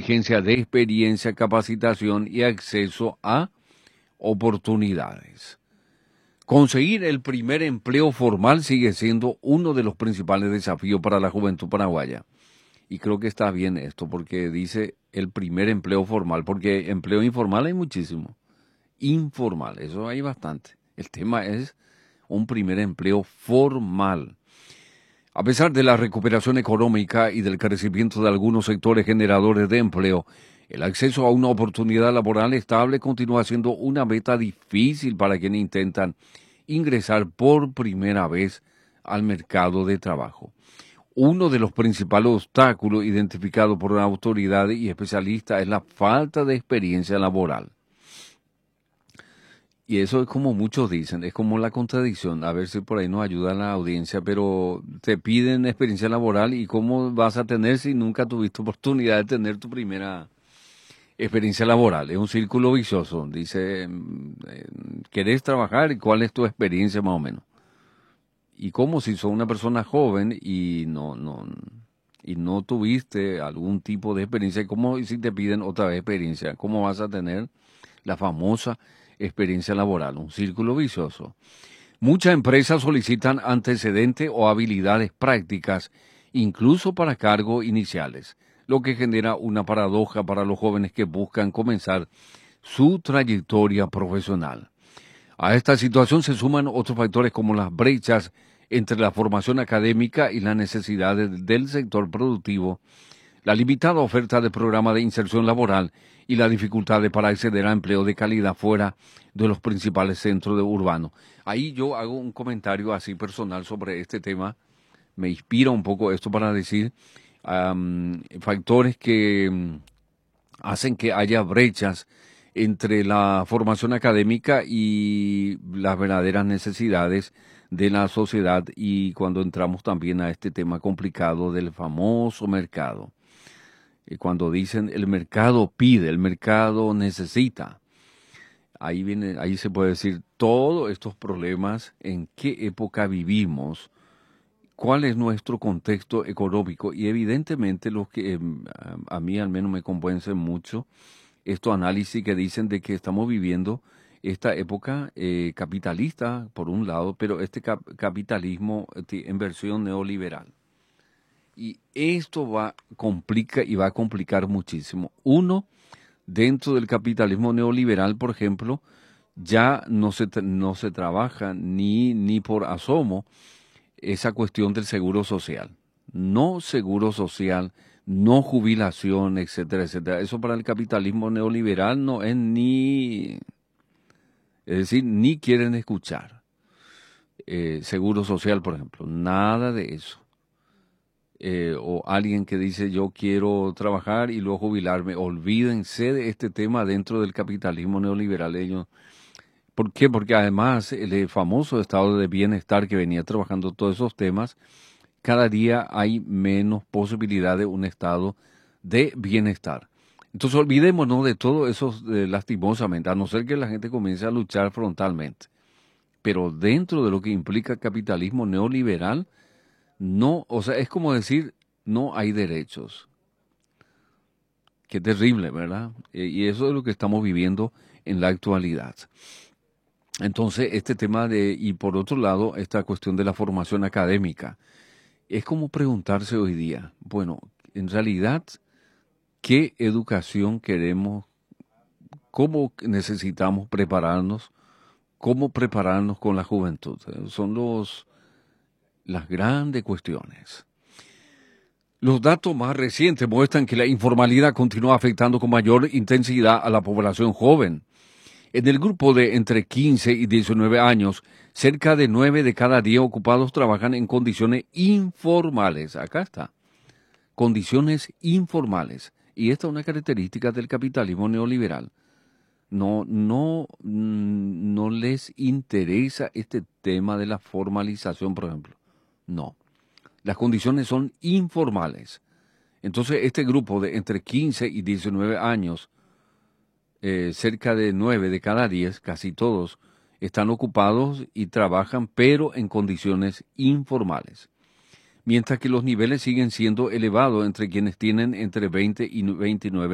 exigencia de experiencia, capacitación y acceso a oportunidades. Conseguir el primer empleo formal sigue siendo uno de los principales desafíos para la juventud paraguaya. Y creo que está bien esto, porque dice el primer empleo formal, porque empleo informal hay muchísimo. Informal, eso hay bastante. El tema es un primer empleo formal. A pesar de la recuperación económica y del crecimiento de algunos sectores generadores de empleo, el acceso a una oportunidad laboral estable continúa siendo una meta difícil para quienes intentan ingresar por primera vez al mercado de trabajo. Uno de los principales obstáculos identificados por autoridades y especialistas es la falta de experiencia laboral. Y eso es como muchos dicen, es como la contradicción. A ver si por ahí nos ayuda la audiencia, pero te piden experiencia laboral y cómo vas a tener si nunca tuviste oportunidad de tener tu primera experiencia laboral. Es un círculo vicioso. Dice, ¿querés trabajar y cuál es tu experiencia más o menos? Y como si sos una persona joven y no tuviste algún tipo de experiencia, ¿cómo si te piden otra vez experiencia? ¿Cómo vas a tener la famosa experiencia laboral? Un círculo vicioso. Muchas empresas solicitan antecedentes o habilidades prácticas, incluso para cargos iniciales, lo que genera una paradoja para los jóvenes que buscan comenzar su trayectoria profesional. A esta situación se suman otros factores como las brechas entre la formación académica y las necesidades del sector productivo, la limitada oferta de programas de inserción laboral y las dificultades para acceder a empleo de calidad fuera de los principales centros urbanos. Ahí yo hago un comentario así personal sobre este tema. Me inspira un poco esto para decir factores que hacen que haya brechas entre la formación académica y las verdaderas necesidades de la sociedad y cuando entramos también a este tema complicado del famoso mercado. Cuando dicen el mercado pide, el mercado necesita, ahí se puede decir todos estos problemas, en qué época vivimos, cuál es nuestro contexto económico y evidentemente los que a mí al menos me convencen mucho estos análisis que dicen de que estamos viviendo esta época capitalista, por un lado, pero este capitalismo en versión neoliberal. Y esto complica y va a complicar muchísimo. Uno, dentro del capitalismo neoliberal, por ejemplo, ya no se trabaja ni por asomo esa cuestión del seguro social. No seguro social, no jubilación, etcétera, etcétera. Eso para el capitalismo neoliberal no es es decir, ni quieren escuchar. Seguro social, por ejemplo, nada de eso. O alguien que dice yo quiero trabajar y luego jubilarme, olvídense de este tema dentro del capitalismo neoliberal. ¿Por qué? Porque además el famoso estado de bienestar que venía trabajando todos esos temas, cada día hay menos posibilidad de un estado de bienestar. Entonces olvidémonos de todo eso lastimosamente, a no ser que la gente comience a luchar frontalmente. Pero dentro de lo que implica el capitalismo neoliberal, no, o sea, es como decir, no hay derechos. Qué terrible, ¿verdad? Y eso es lo que estamos viviendo en la actualidad. Entonces, este tema y por otro lado, esta cuestión de la formación académica, es como preguntarse hoy día, bueno, en realidad, ¿qué educación queremos? ¿Cómo necesitamos prepararnos? ¿Cómo prepararnos con la juventud? Son las grandes cuestiones. Los datos más recientes muestran que la informalidad continúa afectando con mayor intensidad a la población joven. En el grupo de entre 15 y 19 años, cerca de 9 de cada 10 ocupados trabajan en condiciones informales. Acá está. Condiciones informales. Y esta es una característica del capitalismo neoliberal. No les interesa este tema de la formalización, por ejemplo. No. Las condiciones son informales. Entonces, este grupo de entre 15 y 19 años, cerca de 9 de cada 10, casi todos, están ocupados y trabajan, pero en condiciones informales. Mientras que los niveles siguen siendo elevados entre quienes tienen entre 20 y 29